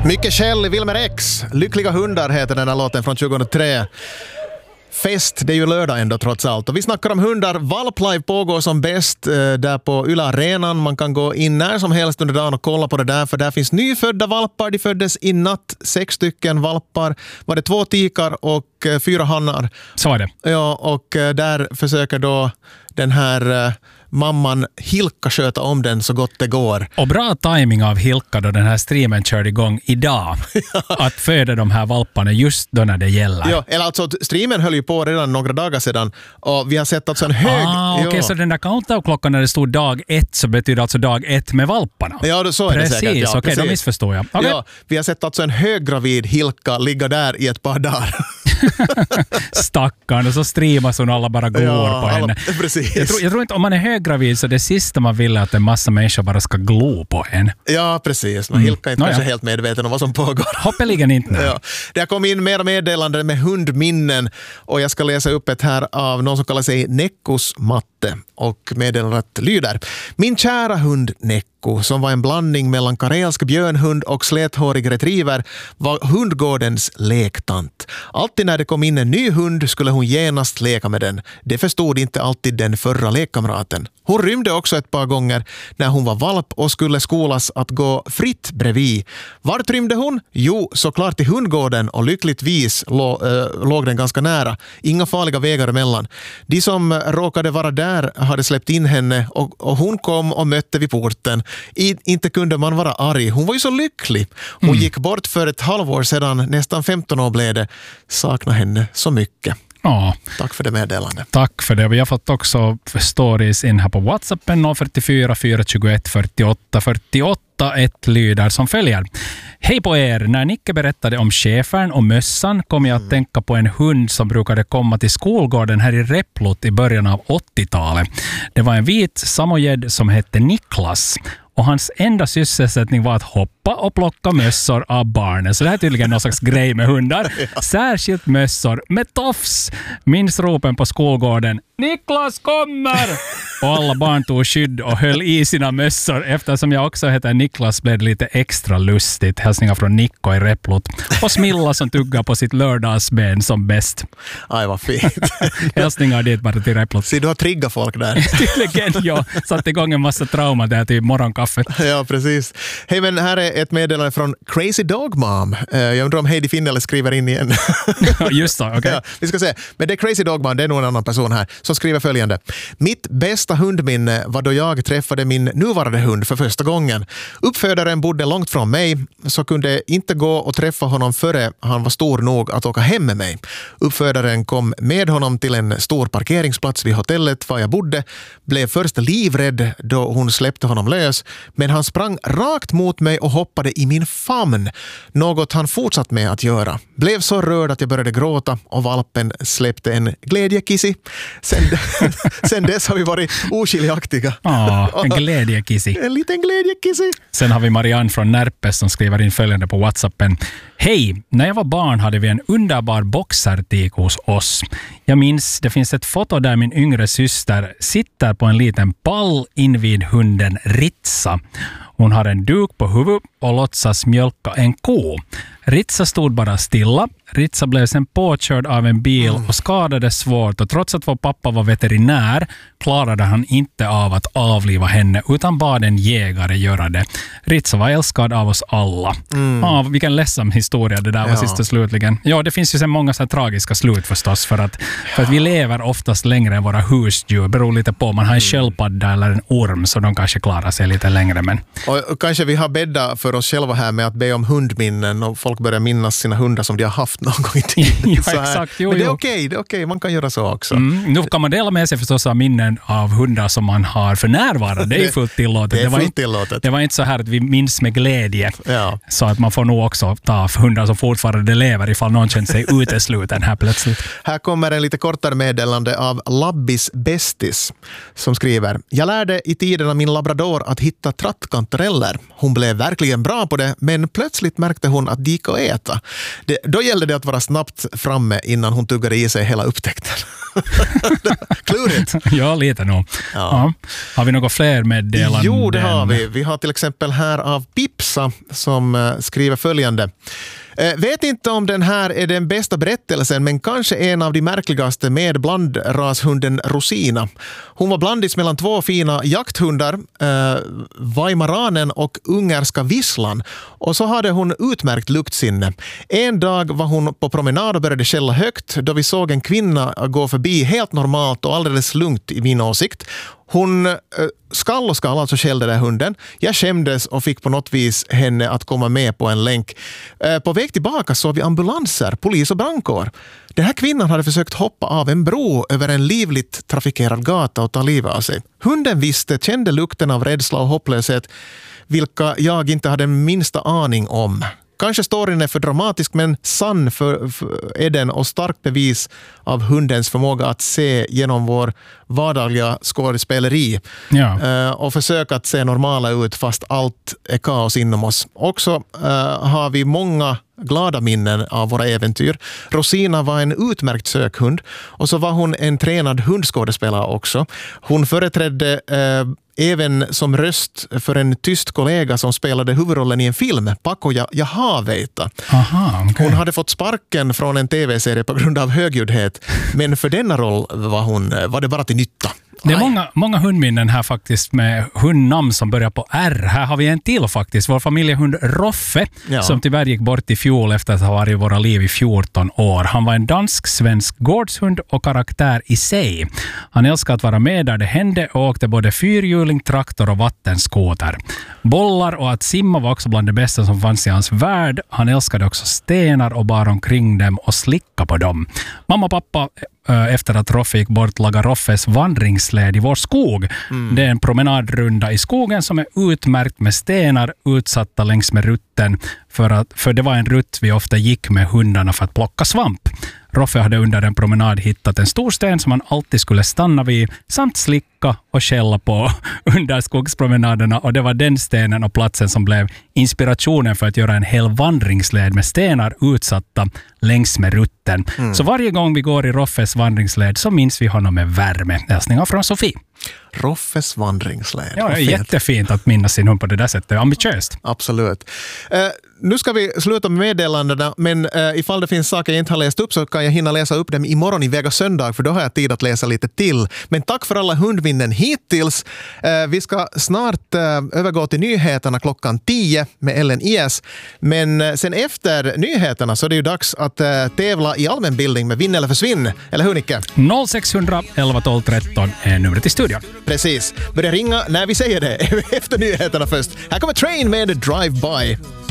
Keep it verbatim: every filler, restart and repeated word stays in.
Mycket Kjell i Wilmer X. Lyckliga hundar heter den här låten från tjugohundratre. Fest, det är ju lördag ändå trots allt. Och vi snackar om hundar. Valplive pågår som bäst eh, där på Yle Arenan. Man kan gå in när som helst under dagen och kolla på det där. För där finns nyfödda valpar. De föddes i natt. Sex stycken valpar. Var det två tikar och eh, fyra hannar. Så är det. Ja, och eh, där försöker då den här... Eh, mamman Hilka sköta om den så gott det går. Och bra timing av Hilka då den här streamen körde igång idag. Att föda de här valparna just då när det gäller. Ja, eller alltså streamen höll ju på redan några dagar sedan och vi har sett alltså en hög... Ah, okej, okay, så den där countdown-klockan när det stod dag ett så betyder alltså dag ett med valparna. Ja, så är precis, det säkert. Ja, okej, okay, då missförstår jag. Okay. Ja, vi har sett alltså en höggravid Hilka ligga där i ett par dagar. Stackarn, och så streamas hon och alla bara går ja, på henne. Alla, precis. Jag tror, jag tror inte om man är höggravid så det sista man vill är att en massa människor bara ska glo på en. Ja, precis. Men Hilka är inte mm. kanske no, ja. helt medveten om vad som pågår. Hoppeligen inte. Ja. Det har kommit in mer meddelanden med hundminnen och jag ska läsa upp ett här av någon som kallar sig Nekkos Matte och meddelandet lyder: min kära hund Nekko, som var en blandning mellan karelsk björnhund och släthårig retriever, var hundgårdens lektant. Alltid när det kom in en ny hund skulle hon genast leka med den. Det förstod inte alltid den förra lekkamraten. Hon rymde också ett par gånger när hon var valp och skulle skolas att gå fritt bredvid. Vart rymde hon? Jo, såklart till hundgården och lyckligtvis lå, äh, låg den ganska nära. Inga farliga vägar emellan. De som råkade vara där hade släppt in henne och, och hon kom och mötte vid porten. I, inte kunde man vara arg. Hon var ju så lycklig. Hon mm. gick bort för ett halvår sedan, nästan femton år blev det. Saknar henne så mycket. Ja. Tack för det meddelandet. Tack för det. Vi har fått också stories in här på WhatsApp noll fyra fyra fyra två ett fyra åtta fyra åtta. Ett lyder som följer. Hej på er! När Nicke berättade om schäfern och mössan kom jag att mm. tänka på en hund som brukade komma till skolgården här i Replot i början av åttiotalet. Det var en vit samojed som hette Niklas. Och hans enda sysselsättning var att hoppa och plocka mössor av barnen. Så det här är tydligen någon slags grej med hundar. Ja. Särskilt mössor med tofs. Minns ropen på skolgården. Niklas kommer! Och alla barn tog skydd och höll i sina mössor. Eftersom jag också heter Niklas blev det lite extra lustigt. Hälsningar från Nikko i Replot. Och Smilla som tuggar på sitt lördagsben som bäst. Aj, vad fint. Hälsningar dit bara till Replot. Så du har triggat folk där. Tydligen, jag satt igång en massa trauma där till morgonkaffe. Ja, precis. Hej, men här är ett meddelande från Crazy Dog Mom. Jag undrar om Heidi Finnele skriver in igen. Just så, okej. Okay. Ja, vi ska se. Men det är Crazy Dog Mom, det är nog en annan person här, som skriver följande. Mitt bästa hundminne var då jag träffade min nuvarande hund för första gången. Uppfödaren bodde långt från mig, så kunde inte gå och träffa honom före han var stor nog att åka hem med mig. Uppfödaren kom med honom till en stor parkeringsplats vid hotellet var jag bodde, blev först livrädd då hon släppte honom lös, men han sprang rakt mot mig och hoppade i min famn. Något han fortsatt med att göra. Blev så rörd att jag började gråta och valpen släppte en glädjekissi. Sen, sen dess har vi varit oskiljaktiga. Ja, en glädjekissi. En liten glädjekissi. Sen har vi Marianne från Närpes som skriver in följande på WhatsAppen. Hej, när jag var barn hade vi en underbar boxertik hos oss. Jag minns, det finns ett foto där min yngre syster sitter på en liten pall invid hunden Ritsa. Hon har en duk på huvudet och låtsas mjölka en ko. Ritsa stod bara stilla. Ritsa blev sen påkörd av en bil och skadades svårt, och trots att vår pappa var veterinär klarade han inte av att avliva henne utan bad en jägare göra det. Ritsa var älskad av oss alla. Mm. Ja, vilken ledsen historia det där var ja. sist och slutligen. Ja, det finns ju så många så här tragiska slut förstås för att, för att vi lever oftast längre än våra husdjur. Beror lite på om man har en sköldpadda eller en orm så de kanske klarar sig lite längre. Men... Och, och kanske vi har bäddat för oss själva här med att be om hundminnen och folk börjar minnas sina hundar som de har haft någon gång i tiden. Ja, exakt. Jo, men det är jo. okej, det är okej. Man kan göra så också. Mm, nu kan man dela med sig förstås av minnen av hundar som man har för närvarande. Det är fullt tillåtet. Det, är det, var fullt inte, tillåtet. det var inte så här att vi minns med glädje. Ja. Så att man får nog också ta hundar som fortfarande lever ifall någon känner sig utesluten här plötsligt. Här kommer en lite kortare meddelande av Labbis Bestis som skriver: jag lärde i tiden av min labrador att hitta trattkantareller. Hon blev verkligen bra på det, men plötsligt märkte hon att det gick att äta. Det, då gällde det att vara snabbt framme innan hon tuggade i sig hela upptäckten. Klurigt. Ja, lite nog. Ja. Ja. Har vi några fler meddelanden? Jo, det har vi. Vi har till exempel här av Pips Elsa som skriver följande. Vet inte om den här är den bästa berättelsen, men kanske en av de märkligaste med blandrashunden Rosina. Hon var blandis mellan två fina jakthundar, eh, Weimaranen och ungerska visslan. Och så hade hon utmärkt luktsinne. En dag var hon på promenad och började skälla högt då vi såg en kvinna gå förbi helt normalt och alldeles lugnt i min åsikt. Hon eh, skall och skall alltså skällde den hunden. Jag skämdes och fick på något vis henne att komma med på en länk. Eh, på väg tillbaka såg vi ambulanser, polis och brandkår. Den här kvinnan hade försökt hoppa av en bro över en livligt trafikerad gata och ta livet av sig. Hunden visste, kände lukten av rädsla och hopplöshet, vilka jag inte hade minsta aning om. Kanske storyn är för dramatisk, men sann för, för är den och starkt bevis av hundens förmåga att se genom vår vardagliga skådespeleri ja. uh, och försöka att se normala ut fast allt är kaos inom oss. Också uh, har vi många glada minnen av våra äventyr. Rosina var en utmärkt sökhund och så var hon en tränad hundskådespelare också. Hon företrädde uh, även som röst för en tyst kollega som spelade huvudrollen i en film, Paco Jahaveita. Aha, okay. Hon hade fått sparken från en tv-serie på grund av högljuddhet, men för denna roll var, hon, var det bara till nytta. Det är många, många hundminnen här faktiskt med hundnamn som börjar på R. Här har vi en till faktiskt. Vår familjehund Roffe, ja. som tyvärr gick bort i fjol efter att ha varit i våra liv i fjorton år. Han var en dansk-svensk gårdshund och karaktär i sig. Han älskade att vara med där det hände och åkte både fyrhjuling, traktor och vattenskoter. Bollar och att simma var också bland det bästa som fanns i hans värld. Han älskade också stenar och bar omkring dem och slicka på dem. Mamma och pappa efter att Roffe gick bort laga Roffes vandringsled i vår skog. Mm. Det är en promenadrunda i skogen som är utmärkt med stenar utsatta längs med rutten för, att, för det var en rutt vi ofta gick med hundarna för att plocka svamp. Roffe hade under en promenad hittat en stor sten som han alltid skulle stanna vid samt slicka och skälla på under skogspromenaderna, och det var den stenen och platsen som blev inspirationen för att göra en hel vandringsled med stenar utsatta längs med rutten. Mm. Så varje gång vi går i Roffes vandringsled så minns vi honom med värme. Hälsningar från Sofie. Roffes vandringsled. Ja, det är jättefint att minnas sin hund på det där sättet. Ambitiöst. Absolut. Uh, nu ska vi sluta med meddelandena, men uh, ifall det finns saker jag inte har läst upp så kan jag hinna läsa upp dem imorgon i Vega söndag, för då har jag tid att läsa lite till. Men tack för alla hundminnen hittills. Uh, vi ska snart uh, övergå till nyheterna klockan tio med Ellen I S. Men uh, sen efter nyheterna så är det ju dags att uh, tävla i allmänbildning med Vinn eller försvinn. Eller hur, Nicke? noll sex hundra elva tolv tretton är numret i studion. Precis. Börja ringa när vi säger det. Efter nyheterna först. Här kommer Train med Drive By.